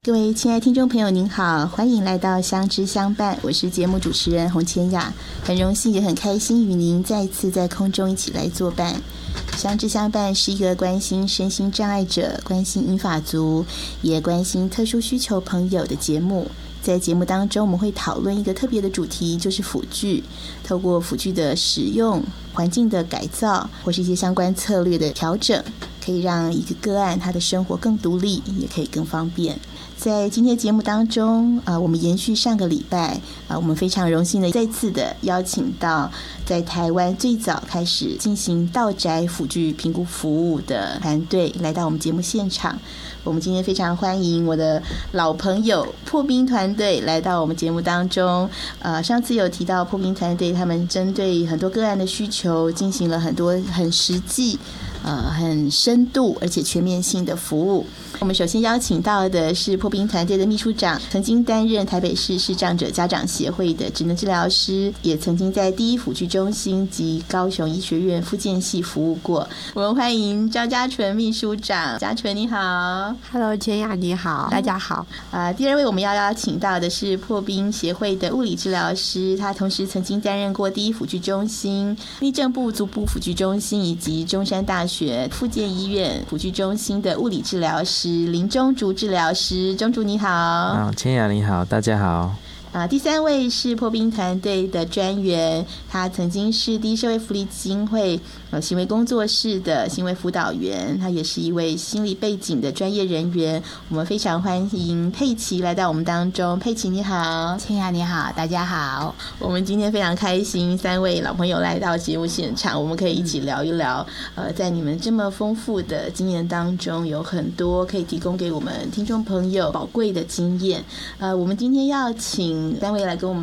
各位亲爱听众朋友您好，欢迎来到相知相伴，我是节目主持人洪千雅，很荣幸也很开心与您再一次在空中一起来作伴。相知相伴是一个关心身心障碍者、关心银发族，也关心特殊需求朋友的节目。在节目当中，我们会讨论一个特别的主题，就是辅具。透过辅具的使用、环境的改造，或是一些相关策略的调整，可以让一个个案他的生活更独立，也可以更方便。在今天节目当中，我们延续上个礼拜，我们非常荣幸的再次的邀请到在台湾最早开始进行到宅辅具评估服务的团队来到我们节目现场。我们今天非常欢迎我的老朋友破冰团队来到我们节目当中。上次有提到破冰团队，他们针对很多个案的需求，进行了很多很实际、很深度而且全面性的服务。我们首先邀请到的是破冰团队的秘书长，曾经担任台北市视障者家长协会的职能治疗师，也曾经在第一辅具中心及高雄医学院复健系服务过。我们欢迎张家纯秘书长。家纯你好。 Hello， 千雅你好，大家好。 第二位我们要邀请到的是破冰协会的物理治疗师，他同时曾经担任过第一辅具中心、内政部足部辅具中心以及中山大学复健医院辅具中心的物理治疗师林中竹治疗师。中竹你好。 千雅你好，大家好。 第三位是破冰团队的专员，他曾经是第一社会福利基金会行为工作室的行为辅导员，他也是一位心理背景的专业人员。我们非常欢迎佩琪来到我们当中。佩琪你好。 千雅你好，大家好。 我们今天非常开心，三位老朋友来到节目现场，我们可以一起聊一聊在你们这么丰富的经验当中，有很多可以提供给我们听众朋友宝贵的经验。我们今天要请三位来跟我们